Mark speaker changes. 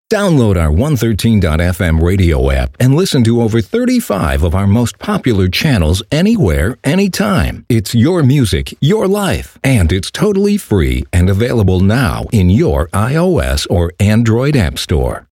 Speaker 1: Download our 113.fm radio app and listen to over 35 of our most popular channels anywhere, anytime. It's your music, your life, and it's totally free and available now in your iOS or Android app store.